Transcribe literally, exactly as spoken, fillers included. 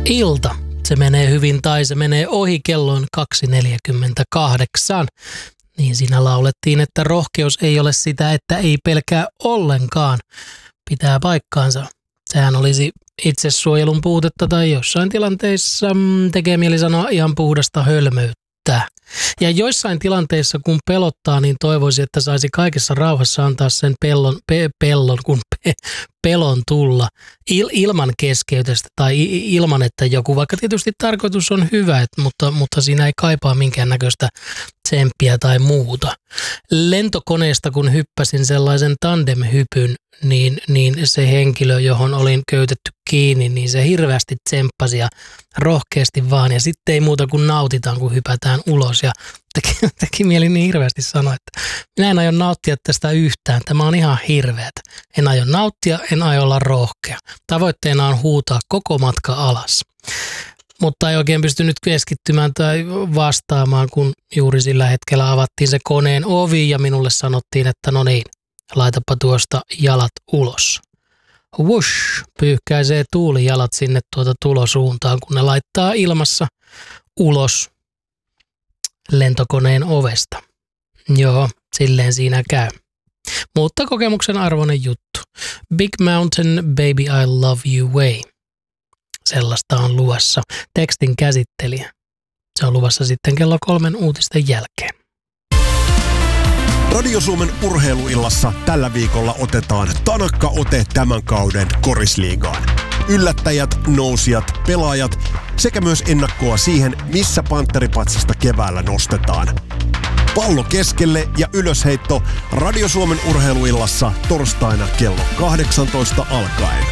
ilta. Se menee hyvin tai se menee ohi kelloon kaksi neljäkymmentäkahdeksan. Niin siinä laulettiin, että rohkeus ei ole sitä, että ei pelkää ollenkaan. Pitää paikkaansa. Sehän olisi itsesuojelun puutetta tai jossain tilanteissa tekee mieli sanoa ihan puhdasta hölmöyttä. Ja joissain tilanteissa, kun pelottaa, niin toivoisi, että saisi kaikessa rauhassa antaa sen pellon, pe, pellon kun pe, pelon tulla il, ilman keskeytystä tai ilman, että joku, vaikka tietysti tarkoitus on hyvä, että, mutta, mutta siinä ei kaipaa minkäännäköistä tsemppiä tai muuta. Lentokoneesta, kun hyppäsin sellaisen tandemhypyn, niin, niin se henkilö, johon olin köytetty kiinni, niin se hirveästi tsemppasi ja rohkeasti vaan. Ja sitten ei muuta kuin nautitaan, kun hypätään ulos. Ja teki, teki mieli niin hirveästi sanoa, että minä en aio nauttia tästä yhtään. Tämä on ihan hirveätä. En aio nauttia, en aio olla rohkea. Tavoitteena on huutaa koko matka alas. Mutta ei oikein pystynyt keskittymään tai vastaamaan, kun juuri sillä hetkellä avattiin se koneen ovi ja minulle sanottiin, että no niin, laitapa tuosta jalat ulos. Whoosh, pyyhkäisee tuuli jalat sinne tuota tulosuuntaan, kun ne laittaa ilmassa ulos lentokoneen ovesta. Joo, silleen siinä käy. Mutta kokemuksen arvoinen juttu. Big Mountain, Baby I Love You Way. Sellaista on luvassa. Tekstin käsittelijä. Se on luvassa sitten kello kolmen uutisten jälkeen. Radio Suomen urheiluillassa tällä viikolla otetaan tanakka ote tämän kauden korisliigaan. Yllättäjät, nousijat, pelaajat sekä myös ennakkoa siihen, missä pantteripatsasta keväällä nostetaan. Pallo keskelle ja ylösheitto Radio Suomen urheiluillassa torstaina kello kahdeksantoista alkaen.